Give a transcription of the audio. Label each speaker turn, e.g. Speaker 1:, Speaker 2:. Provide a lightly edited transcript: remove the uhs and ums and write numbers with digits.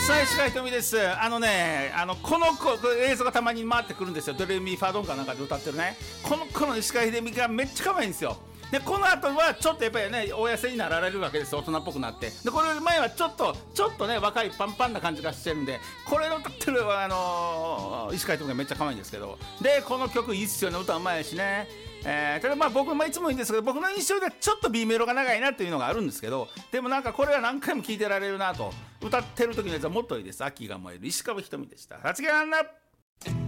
Speaker 1: さん、石川ひとみです。この子、映像がたまに回ってくるんですよ。ドレミファドンかなんかで歌ってるね。この子の石川ひとみがめっちゃ可愛いんですよ。で、この後はちょっとやっぱりね、お痩せになられるわけですよ。大人っぽくなって。で、これより前はちょっとね、若いパンパンな感じがしてるんで、これの歌ってる、石川ひとみがめっちゃ可愛いんですけど。で、この曲いいっすよね。歌うまいしね。ただ僕いつも言うんですけど、僕の印象ではちょっと B メロが長いなっていうのがあるんですけど、でもなんかこれは何回も聴いてられるなと。歌ってる時のやつはもっといいです。秋が燃える石川ひとみでした。発言あんな